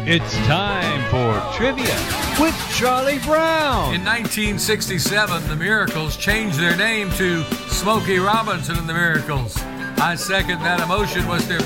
It's time for Trivia with Charlie Brown. In 1967, the Miracles changed their name to Smokey Robinson and the Miracles. I second that emotion. Was their